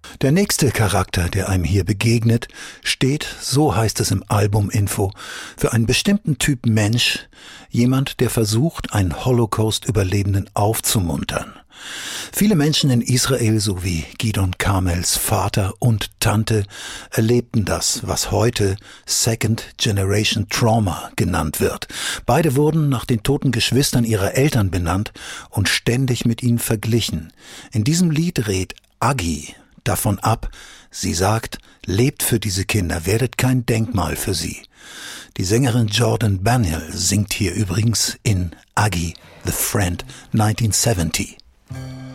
Der nächste Charakter, der einem hier begegnet, steht, so heißt es im Album-Info, für einen bestimmten Typ Mensch, jemand, der versucht, einen Holocaust-Überlebenden aufzumuntern. Viele Menschen in Israel sowie Gidon Karmels Vater und Tante erlebten das, was heute Second Generation Trauma genannt wird. Beide wurden nach den toten Geschwistern ihrer Eltern benannt und ständig mit ihnen verglichen. In diesem Lied rät Aggie davon ab, sie sagt, lebt für diese Kinder, werdet kein Denkmal für sie. Die Sängerin Jordan Baniel singt hier übrigens in Aggie, The Friend 1970.